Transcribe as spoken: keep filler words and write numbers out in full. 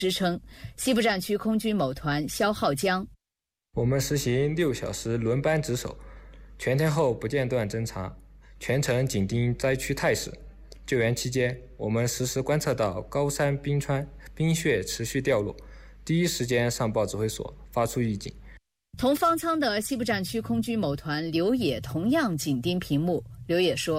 支撑。西部战区空军某团肖浩江： 我们实行六小时轮班值守，全天候不间断侦查，全程紧盯灾区态势。救援期间，我们实时观测到高山冰川冰屑持续掉落，第一时间上报指挥所发出预警。 同方舱的西部战区空军某团刘野同样紧盯屏幕。刘野说：